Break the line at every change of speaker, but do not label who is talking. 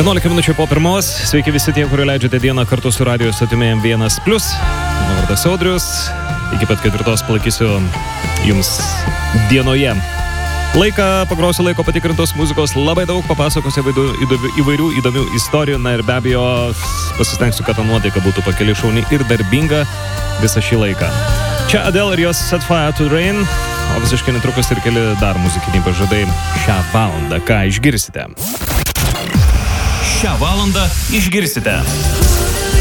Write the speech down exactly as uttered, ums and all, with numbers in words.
vienuolika minučių po pirmos. Sveiki visi tie, kurie leidžiate dieną kartu su radio stotimi M vienas plus. Mano vardas Audrius. Iki pat ketvirtos palaikysiu jums dienoje. Laiką pagrosiu laiko patikrintos muzikos labai daug, papasakosiu įvairių įdomių istorijų. Na ir be abejo pasistengsiu, kad ta nuotaika būtų pakeli šauni ir darbinga visą šį laiką. Čia Adele ir jos Set Fire to Rain, o visiškai netrukus ir keli dar muzikiniai pažadai šią valandą. Ką išgirsite? Šią valandą išgirsite.